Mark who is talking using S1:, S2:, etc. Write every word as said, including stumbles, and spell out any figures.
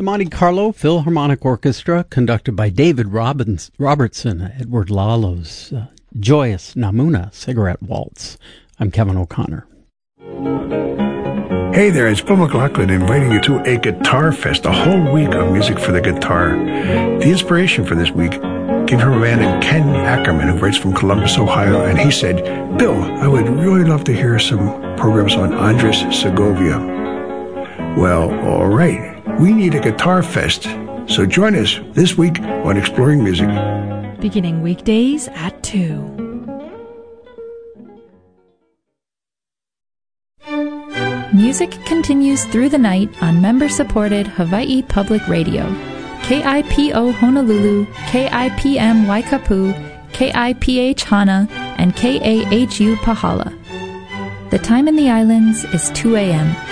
S1: The Monte Carlo Philharmonic Orchestra, conducted by David Robbins, Robertson, Edward Lalo's uh, Joyous Namuna Cigarette Waltz. I'm Kevin O'Connor.
S2: Hey there, it's Bill McLaughlin inviting you to a Guitar Fest, a whole week of music for the guitar. The inspiration for this week came from a man named Ken Ackerman, who writes from Columbus, Ohio, and he said, Bill, I would really love to hear some programs on Andres Segovia. Well, all right. We need a Guitar Fest, so join us this week on Exploring Music.
S3: Beginning weekdays at two. Music continues through the night on member-supported Hawaii Public Radio. K I P O Honolulu, K I P M Waikapu, K I P H Hana, and K A H U Pahala. The time in the islands is two a.m.